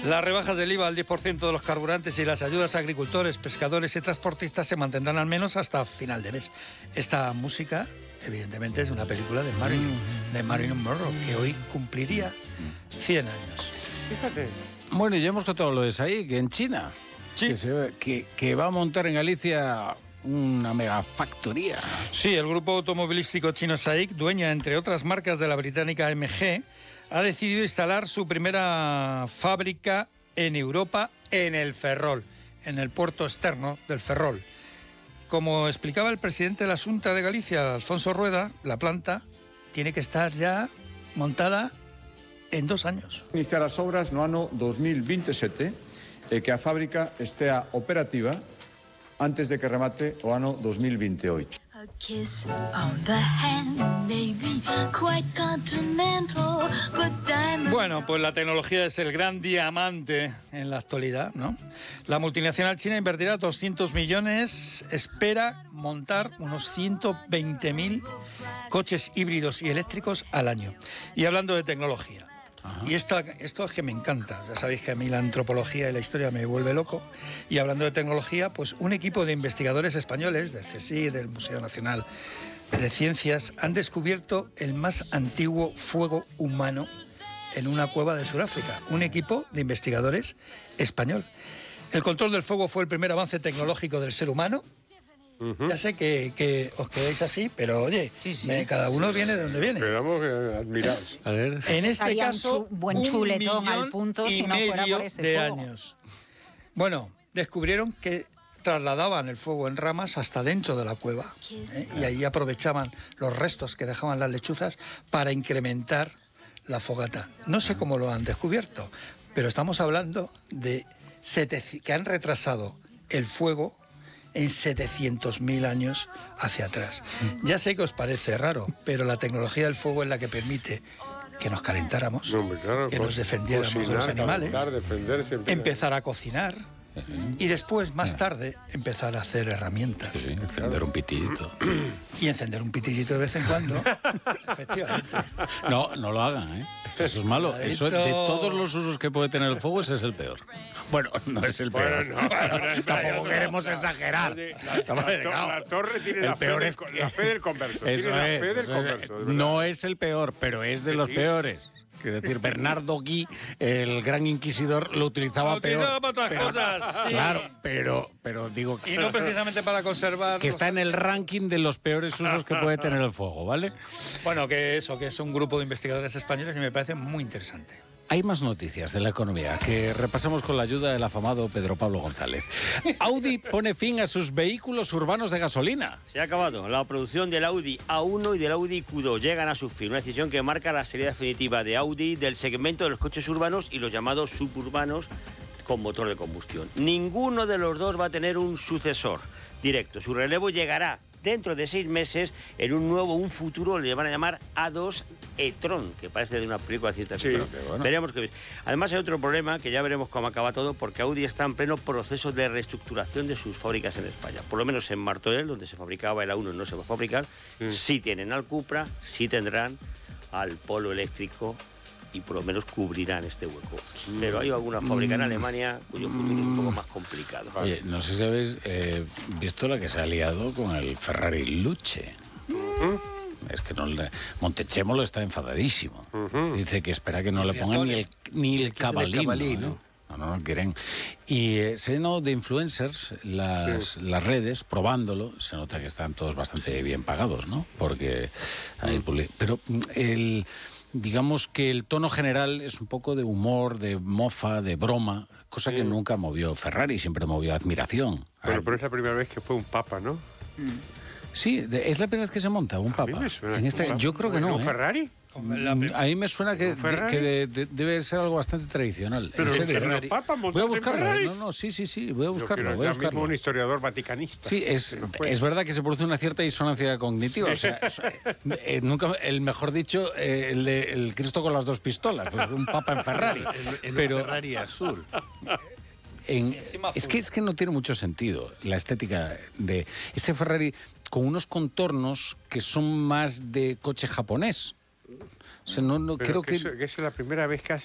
Las rebajas del IVA al 10% de los carburantes y las ayudas a agricultores, pescadores y transportistas se mantendrán al menos hasta final de mes. Esta música, evidentemente, es una película de Marilyn Monroe, que hoy cumpliría 100 años. Fíjate. Bueno, y ya hemos contado lo de SAIC, que en China, Sí. que va a montar en Galicia una megafactoría. Sí, el grupo automovilístico chino SAIC, dueña, entre otras marcas, de la británica MG, ha decidido instalar su primera fábrica en Europa en el Ferrol, en el puerto externo del Ferrol. Como explicaba el presidente de la Xunta de Galicia, Alfonso Rueda, la planta tiene que estar ya montada en 2 años. Iniciar as obras no ano 2027 e que a fábrica estea operativa antes de que remate o ano 2028. A kiss on the hand, baby, quite continental, but diamonds. Bueno, pues la tecnología es el gran diamante en la actualidad, ¿no? La multinacional china invertirá 200 millones, espera montar unos 120.000 coches híbridos y eléctricos al año. Y hablando de tecnología, y esto es que me encanta, ya sabéis que a mí la antropología y la historia me vuelve loco, y hablando de tecnología, pues un equipo de investigadores españoles, del CSIC, del Museo Nacional de Ciencias, han descubierto el más antiguo fuego humano en una cueva de Sudáfrica, un equipo de investigadores español. El control del fuego fue el primer avance tecnológico del ser humano. Ya sé que os quedáis así, pero oye, cada uno viene de donde viene. Quedamos admirados. A ver. En este Haría caso, buen chuletón 1,5 al punto y si no fuera medio por ese de fuego. años. Bueno, descubrieron que trasladaban el fuego en ramas hasta dentro de la cueva, y ahí aprovechaban los restos que dejaban las lechuzas para incrementar la fogata. No sé cómo lo han descubierto, pero estamos hablando de que han retrasado el fuego en 700.000 años hacia atrás. Ya sé que os parece raro, pero la tecnología del fuego es la que permite que nos calentáramos, No, hombre, claro, que nos defendiéramos de los cocinar, animales, calentar, defenderse, empezar a cocinar y después, más tarde, empezar a hacer herramientas. Sí, encender un pitillito. Y encender un pitillito de vez en cuando. Efectivamente. No, no lo hagan, ¿eh? Eso es malo. Eso, de todos los usos que puede tener el fuego, ese es el peor. Bueno, no es el peor. Bueno, no, Tampoco queremos exagerar. La torre tiene El la peor fe, la fe del converso. Eso Tiene la es, fe del eso es. converso. de verdad. No es el peor, pero es de los peores. Quiero decir, Bernardo Gui, el gran inquisidor, lo utilizaba Lo peor. utilizaba para otras cosas, sí. Claro, pero digo Y no precisamente para conservar... que está en el ranking de los peores usos que puede tener el fuego, ¿vale? Bueno, que es un grupo de investigadores españoles y me parece muy interesante. Hay más noticias de la economía que repasamos con la ayuda del afamado Pedro Pablo González. Audi pone fin a sus vehículos urbanos de gasolina. Se ha acabado. La producción del Audi A1 y del Audi Q2 llegan a su fin. Una decisión que marca la salida definitiva de Audi del segmento de los coches urbanos y los llamados suburbanos con motor de combustión. Ninguno de los dos va a tener un sucesor directo. Su relevo llegará dentro de 6 meses en un futuro, le van a llamar A2 e-tron, que parece de una película de ciencia ficción. bueno. Veremos qué. Además hay otro problema, que ya veremos cómo acaba todo, porque Audi está en pleno proceso de reestructuración de sus fábricas en España. Por lo menos en Martorell, donde se fabricaba el A1, no se va a fabricar. Sí tienen al Cupra, sí tendrán al Polo eléctrico, y por lo menos cubrirán este hueco. Pero hay alguna fábrica en Alemania cuyo futuro es un poco más complicado. Oye, no sé si habéis visto la que se ha liado con el Ferrari Luce. Es que Montechemolo está enfadadísimo. Dice que espera que no le pongan ni el cabalino. No quieren. Y se llenó de influencers las redes probándolo. Se nota que están todos bastante bien pagados, ¿no? Porque hay pero digamos que el tono general es un poco de humor, de mofa, de broma, cosa que nunca movió Ferrari, siempre movió admiración. Pero es la primera vez que fue un papa, ¿no? Sí, es la primera vez que se monta un papa. A mí me suena En esta, yo creo que no. ¿Un Ferrari? A mí me suena que debe ser algo bastante tradicional. Pero ¿En serio? Ferrari. Papa, Voy a buscarlo. Ferrari. Sí, voy a buscarlo. Yo mismo un historiador vaticanista. Sí, es verdad que se produce una cierta disonancia cognitiva. O sea, nunca, el mejor dicho, el Cristo con las 2 pistolas, pues un papa en Ferrari. Pero Ferrari azul. Es que no tiene mucho sentido la estética de ese Ferrari con unos contornos que son más de coche japonés. O sea, creo que es la primera vez que